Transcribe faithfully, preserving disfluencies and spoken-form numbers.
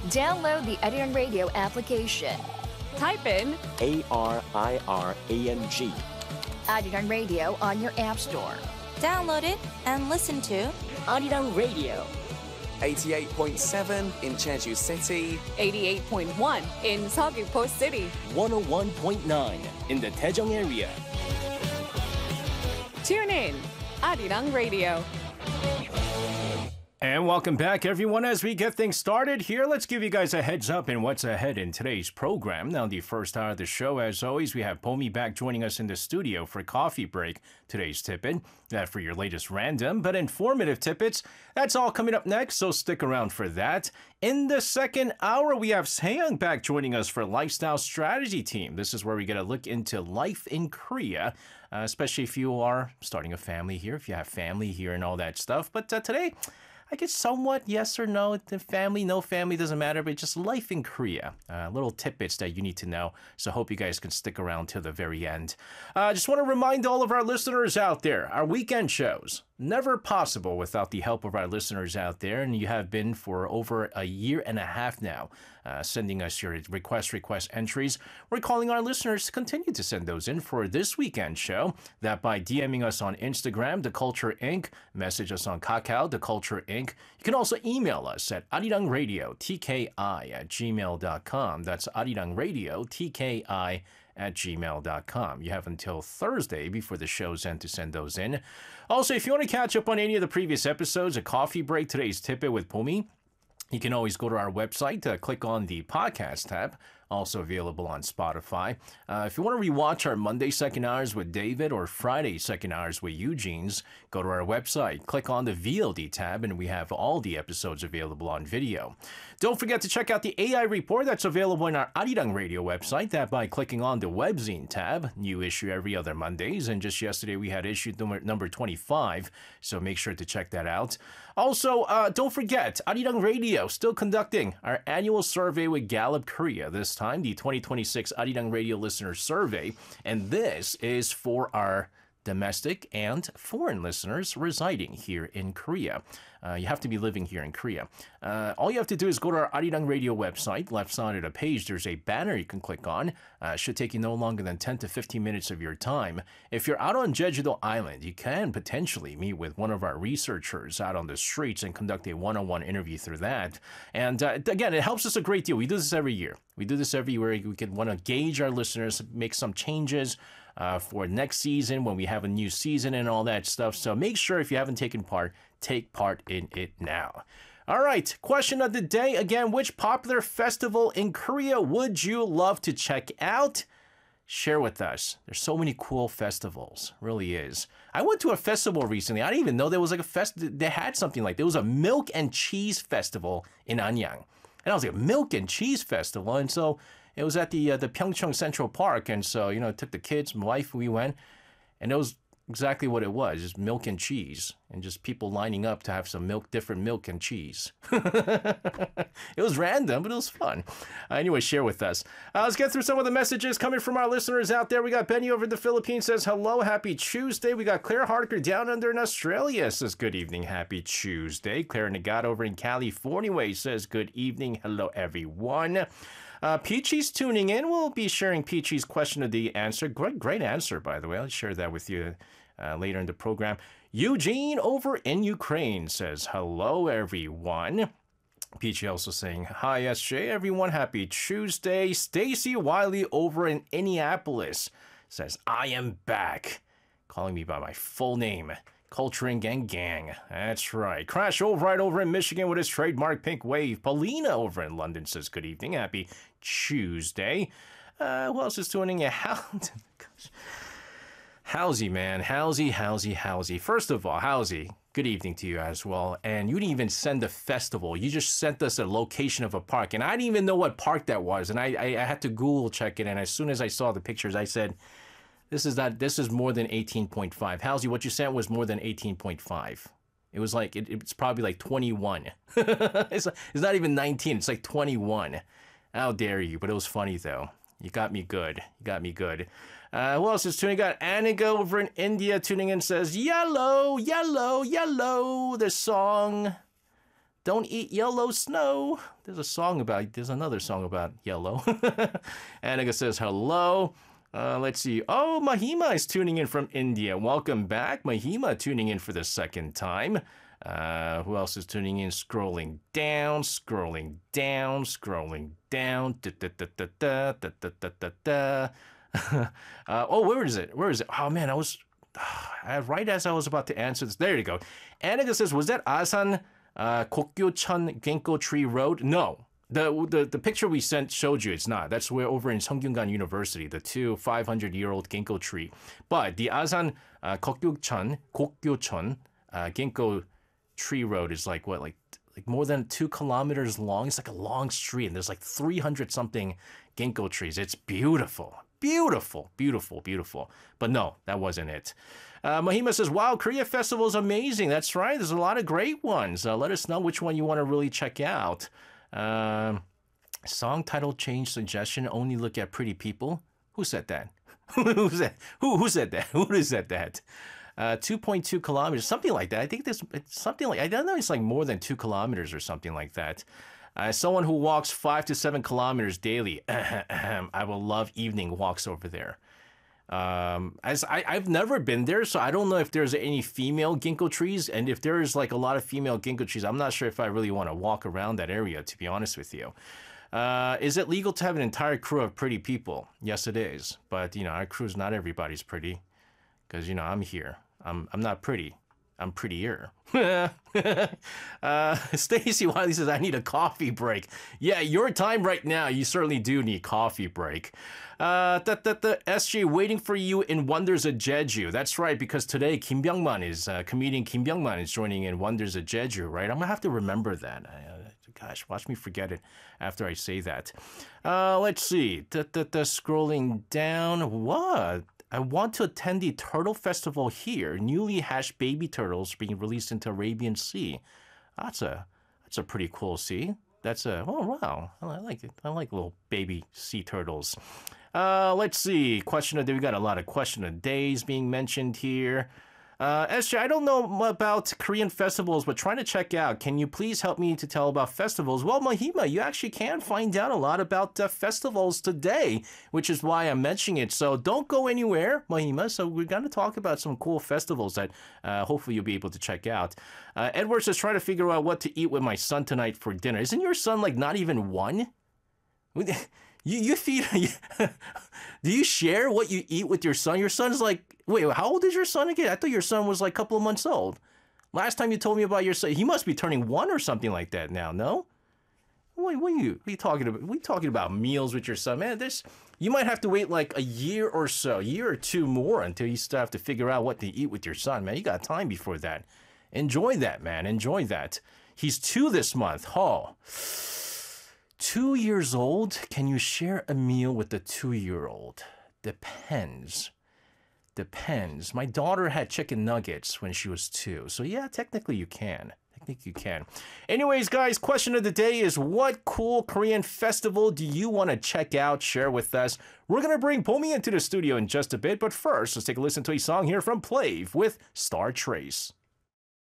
Download the Arirang Radio application. Type in A R I R A N G. Arirang Radio on your app store. Download it and listen to Arirang Radio. eighty-eight point seven in Jeju City. eighty-eight point one in Seogwipo City. one oh one point nine in the Daejeong area. Tune in, Arirang Radio. And welcome back, everyone. As we get things started here, let's give you guys a heads up in what's ahead in today's program. Now, the first hour of the show, as always, we have Pomi back joining us in the studio for coffee break. Today's tip-in, that for your latest random but informative tidbits. That's all coming up next, so stick around for that. In the second hour, we have Seyoung back joining us for Lifestyle Strategy Team. This is where we get a look into life in Korea, uh, especially if you are starting a family here, if you have family here and all that stuff. But uh, today, I guess somewhat yes or no. The family, no family, doesn't matter, but just life in Korea. Uh, little tidbits that you need to know. So hope you guys can stick around till the very end. I uh, just want to remind all of our listeners out there, our weekend shows, never possible without the help of our listeners out there. And you have been for over a year and a half now, uh, sending us your request, request entries. We're calling our listeners to continue to send those in for this weekend show. That by DMing us on Instagram, The Culture Incorporated, message us on Kakao, The Culture Incorporated. You can also email us at arirangradio, T K I at gmail dot com. That's arirangradio, T K I at gmail dot com. You have until Thursday before the show's end to send those in. Also, if you want to catch up on any of the previous episodes, a coffee break, today's tip-it with Pomi, you can always go to our website, uh, click on the podcast tab, also available on Spotify. Uh, if you want to rewatch our Monday second hours with David or Friday second hours with Eugene's, go to our website, click on the V O D tab, and we have all the episodes available on video. Don't forget to check out the A I report that's available on our Arirang Radio website, that by clicking on the webzine tab, new issue every other Mondays, and just yesterday we had issue number, number twenty-five, so make sure to check that out. Also, uh, don't forget, Arirang Radio still conducting our annual survey with Gallup Korea, this time the twenty twenty-six Arirang Radio Listener Survey, and this is for our domestic and foreign listeners residing here in Korea. Uh, you have to be living here in Korea. Uh, all you have to do is go to our Arirang Radio website. Left side of the page, there's a banner you can click on. Uh, it should take you no longer than ten to fifteen minutes of your time. If you're out on Jeju-do Island, you can potentially meet with one of our researchers out on the streets and conduct a one-on-one interview through that. And uh, again, it helps us a great deal. We do this every year. We do this every year. We can want to gauge our listeners, make some changes uh, for next season when we have a new season and all that stuff. So make sure if you haven't taken part, take part in it now. All right, question of the day. Again, which popular festival in Korea would you love to check out? Share with us. There's so many cool festivals. Really is. I went to a festival recently. I didn't even know there was like a fest. They had something like, there was a milk and cheese festival in Anyang. And I was like, milk and cheese festival. And so it was at the uh, the Pyeongchang Central Park. And so, you know, I took the kids, my wife, we went. And it was exactly what it was, just milk and cheese. And just people lining up to have some milk, different milk and cheese. It was random, but it was fun. Uh, anyway, share with us. Uh, let's get through some of the messages coming from our listeners out there. We got Benny over in the Philippines, says, hello, happy Tuesday. We got Claire Harker down under in Australia, says, good evening, happy Tuesday. Claire Nagat over in California way says, good evening, hello, everyone. Uh, Peachy's tuning in. We'll be sharing Peachy's question of the answer. Great, great answer, by the way. I'll share that with you uh, later in the program. Eugene over in Ukraine says, hello, everyone. Peachy also saying, hi, S J, everyone. Happy Tuesday. Stacy Wiley over in Indianapolis says, I am back. Calling me by my full name. Culturing Gang Gang. That's right. Crash over right over in Michigan with his trademark pink wave. Paulina over in London says, good evening. Happy Tuesday. Uh, who else is tuning in? Gosh. Howsy, man. Howsy, howsy, howsy. First of all, howsy, good evening to you as well. And you didn't even send a festival. You just sent us a location of a park. And I didn't even know what park that was. And I, I, I had to Google check it. And as soon as I saw the pictures, I said, this is not, this is more than eighteen point five. Howsy, what you sent was more than eighteen point five. It was like, it, it's probably like twenty-one. it's, it's not even nineteen. It's like twenty-one. How dare you? But it was funny, though. You got me good. You got me good. Uh, who else is tuning in? Got Aniga over in India tuning in, says, yellow, yellow, yellow. The song Don't eat yellow snow. There's a song about, there's another song about yellow. Annika says hello. Uh, let's see. Oh, Mahima is tuning in from India. Welcome back. Mahima tuning in for the second time. Uh, who else is tuning in? Scrolling down, scrolling down, scrolling down. Da, da, da, da, da, da, da, da, da, da. uh, oh, where is it? Where is it? Oh, man, I was... Uh, right as I was about to answer this. There you go. Annika says, was that Asan uh, Kokyo-chun Genko Tree Road? No. The, the the picture we sent showed you it's not. That's where over in Seonggyungan University, the two five hundred year old Genko tree. But the Asan uh, Kokyo-chun, Kokyo-chun uh, Genko Tree Road is like what, like like more than two kilometers long. It's like a long street, and there's like three hundred something Genko trees. It's beautiful. Beautiful, beautiful, beautiful. But no, that wasn't it. Uh, Mahima says, wow, Korea Festival is amazing. That's right. There's a lot of great ones. Uh, let us know which one you want to really check out. Um, song title change suggestion, only look at pretty people. Who said that? who said who who said that? Who said that? Uh, two point two kilometers, something like that. I think there's it's something like, I don't know, it's like more than two kilometers or something like that. Uh, someone who walks five to seven kilometers daily. I will love evening walks over there. Um, as I, I've never been there, so I don't know if there's any female ginkgo trees. And if there's like a lot of female ginkgo trees, I'm not sure if I really want to walk around that area, to be honest with you. Uh, is it legal to have an entire crew of pretty people? Yes, it is. But, you know, our crew's not everybody's pretty. Because, you know, I'm here. I'm, I'm not pretty. I'm prettier. uh, Stacy Wiley says, I need a coffee break. Yeah, your time right now, you certainly do need coffee break. Uh, the, the, the S J waiting for you in Wonders of Jeju. That's right, because today Kim Byung-man is, uh, comedian Kim Byung-man is joining in Wonders of Jeju, right? I'm going to have to remember that. Uh, gosh, watch me forget it after I say that. Uh, let's see. The, the, the scrolling down. What? I want to attend the Turtle Festival here. Newly hatched baby turtles being released into Arabian Sea. That's a that's a pretty cool sea. That's a oh wow. I like it. I like little baby sea turtles. Uh, let's see. Question of the day. We got a lot of question of days being mentioned here. Uh, S J, I don't know about Korean festivals, but trying to check out. Can you please help me to tell about festivals? Well, Mahima, you actually can find out a lot about uh, festivals today, which is why I'm mentioning it. So don't go anywhere, Mahima. So we're going to talk about some cool festivals that uh, hopefully you'll be able to check out. Uh, Edwards is trying to figure out what to eat with my son tonight for dinner. Isn't your son like not even one? You you feed do you share what you eat with your son? Your son's like, wait, how old is your son again? I thought your son was like a couple of months old. Last time you told me about your son, he must be turning one or something like that now, no? What, what, are, you, what are you talking about? What are you talking about meals with your son? Man, this you might have to wait like a year or so, a year or two more until you start have to figure out what to eat with your son, man. You got time before that. Enjoy that, man. Enjoy that. He's two this month. Oh. Two years old? Can you share a meal with the two-year-old? Depends. Depends. My daughter had chicken nuggets when she was two. So yeah, technically you can. Technically you can. Anyways, guys, question of the day is what cool Korean festival do you want to check out? Share with us. We're going to bring Pomi into the studio in just a bit. But first, let's take a listen to a song here from Plave with Star Trace.